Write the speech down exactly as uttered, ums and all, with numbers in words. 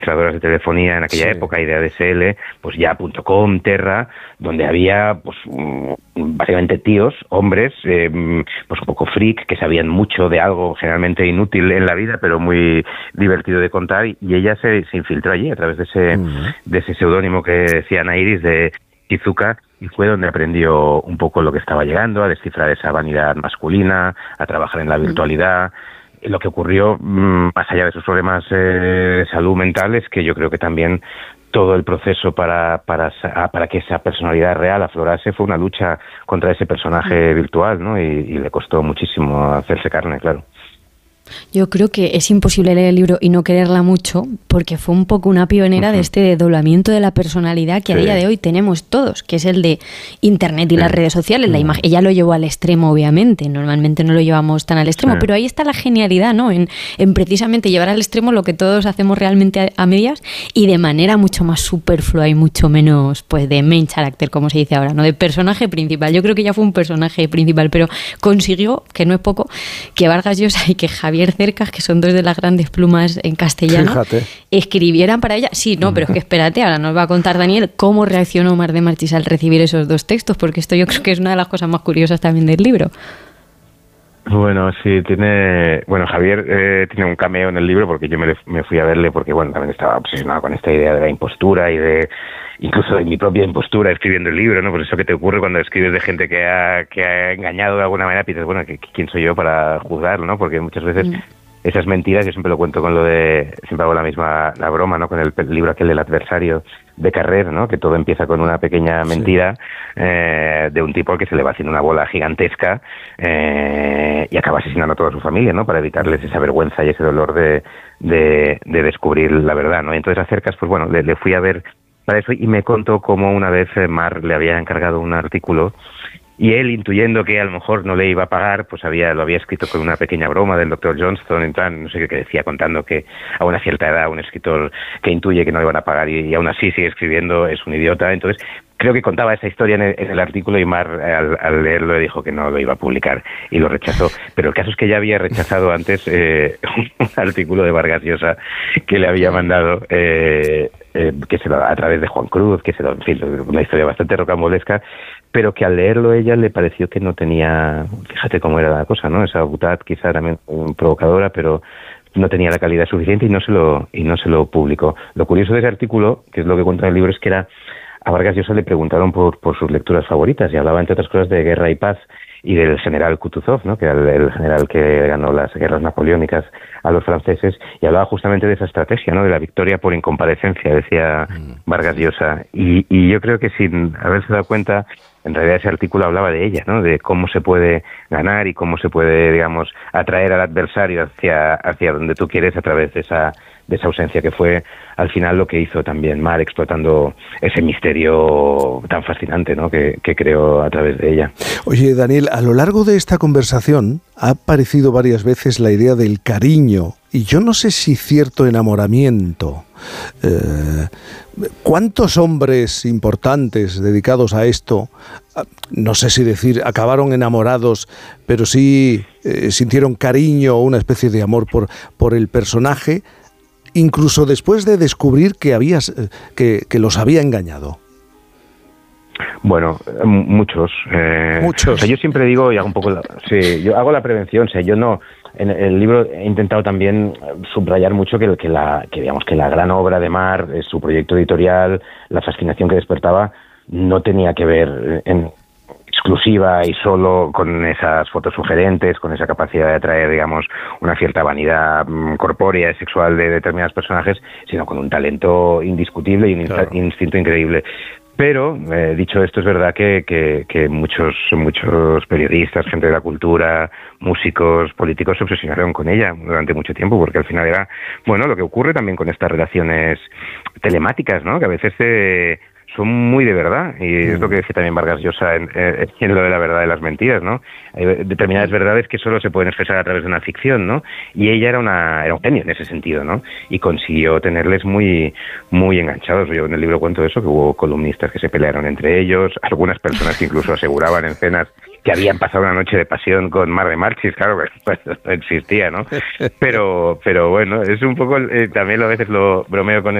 administradoras de telefonía en aquella sí. época y de A D S L, pues ya punto com, Terra, donde había pues básicamente tíos, hombres, eh, pues un poco freak, que sabían mucho de algo generalmente inútil en la vida, pero muy divertido de contar, y ella se, se infiltró allí a través de ese, uh-huh. de ese seudónimo que decía Ana Iris de Kizuka, y fue donde aprendió un poco lo que estaba llegando, a descifrar esa vanidad masculina, a trabajar en la virtualidad. Lo que ocurrió, más allá de sus problemas eh, de salud mental, es que yo creo que también todo el proceso para, para, para que esa personalidad real aflorase fue una lucha contra ese personaje virtual, ¿no? Y, y le costó muchísimo hacerse carne, claro. Yo creo que es imposible leer el libro y no quererla mucho, porque fue un poco una pionera uh-huh. de este desdoblamiento de la personalidad que sí. a día de hoy tenemos todos, que es el de Internet y sí. las redes sociales. La imagen, ella lo llevó al extremo, obviamente, normalmente no lo llevamos tan al extremo, sí. pero ahí está la genialidad, ¿no? En, en precisamente llevar al extremo lo que todos hacemos realmente a, a medias y de manera mucho más superflua y mucho menos, pues, de main character, como se dice ahora, ¿no? De personaje principal. Yo creo que ya fue un personaje principal, pero consiguió, que no es poco, que Vargas Llosa y que Javier Cercas, que son dos de las grandes plumas en castellano, Fíjate. escribieran para ella. Sí, no, pero es que espérate, ahora nos va a contar Daniel cómo reaccionó Mar de Marchís al recibir esos dos textos, porque esto yo creo que es una de las cosas más curiosas también del libro. Bueno, sí, tiene... Bueno, Javier eh, tiene un cameo en el libro, porque yo me, me fui a verle porque, bueno, también estaba obsesionado con esta idea de la impostura y de... incluso de mi propia impostura escribiendo el libro, ¿no? Por eso que te ocurre cuando escribes de gente que ha, que ha engañado de alguna manera, piensas, bueno, ¿quién soy yo para juzgarlo, no? Porque muchas veces mm. esas mentiras, yo siempre lo cuento con lo de... Siempre hago la misma la broma, ¿no? Con el libro aquel del adversario de Carrer, ¿no? Que todo empieza con una pequeña mentira sí. eh, de un tipo al que se le va haciendo una bola gigantesca eh, y acaba asesinando a toda su familia, ¿no? Para evitarles esa vergüenza y ese dolor de, de, de descubrir la verdad, ¿no? Y entonces acercas, pues bueno, le, le fui a ver para eso y me contó cómo una vez Mar le había encargado un artículo y él, intuyendo que a lo mejor no le iba a pagar, pues había lo había escrito con una pequeña broma del doctor Johnston, en plan, no sé qué decía, contando que a una cierta edad un escritor que intuye que no le van a pagar y, y aún así sigue escribiendo es un idiota. Entonces creo que contaba esa historia en el, en el artículo y Mar al, al leerlo le dijo que no lo iba a publicar y lo rechazó. Pero el caso es que ya había rechazado antes eh, un artículo de Vargas Llosa que le había mandado eh, eh, que se lo, a través de Juan Cruz, que se lo, en fin, una historia bastante rocambolesca, pero que al leerlo ella le pareció que no tenía, fíjate cómo era la cosa, ¿no? Esa butad quizá también provocadora, pero no tenía la calidad suficiente y no se lo y no se lo publicó. Lo curioso de ese artículo, que es lo que cuenta en el libro, es que era a Vargas Llosa le preguntaron por, por sus lecturas favoritas y hablaba, entre otras cosas, de Guerra y Paz y del general Kutuzov, ¿no? Que era el, el general que ganó las guerras napoleónicas a los franceses, y hablaba justamente de esa estrategia, ¿no? De la victoria por incomparecencia, decía Vargas Llosa. Y, y yo creo que sin haberse dado cuenta, en realidad ese artículo hablaba de ella, ¿no? De cómo se puede ganar y cómo se puede, digamos, atraer al adversario hacia, hacia donde tú quieres a través de esa de esa ausencia, que fue al final lo que hizo también Mar, explotando ese misterio tan fascinante, ¿no? que, que creó a través de ella. Oye, Daniel, a lo largo de esta conversación ha aparecido varias veces la idea del cariño, y yo no sé si cierto enamoramiento. Eh, ¿Cuántos hombres importantes dedicados a esto, no sé si decir acabaron enamorados, pero sí eh, sintieron cariño o una especie de amor por, por el personaje, incluso después de descubrir que habías que, que los había engañado? Bueno, muchos. Eh, muchos. O sea, yo siempre digo y hago un poco, la, sí, yo hago la prevención. O sea, yo no, en el libro he intentado también subrayar mucho que, que la, que digamos que la gran obra de Mar, su proyecto editorial, la fascinación que despertaba, no tenía que ver en exclusiva y solo con esas fotos sugerentes, con esa capacidad de atraer, digamos, una cierta vanidad mmm, corpórea y sexual de determinados personajes, sino con un talento indiscutible y un claro. instinto increíble. Pero, eh, dicho esto, es verdad que, que, que muchos muchos periodistas, gente de la cultura, músicos, políticos se obsesionaron con ella durante mucho tiempo, porque al final era, bueno, lo que ocurre también con estas relaciones telemáticas, ¿no? Que a veces eh, son muy de verdad, y mm. es lo que decía también Vargas Llosa en, en, en lo de la verdad de las mentiras, ¿no? Hay determinadas verdades que solo se pueden expresar a través de una ficción, ¿no? Y ella era una era un genio en ese sentido, ¿no? Y consiguió tenerles muy muy enganchados. Yo en el libro cuento eso, que hubo columnistas que se pelearon entre ellos, algunas personas que incluso aseguraban en cenas que habían pasado una noche de pasión con Mar de Marchis, claro, pues no existía, ¿no? Pero, pero bueno, es un poco, eh, también a veces lo bromeo con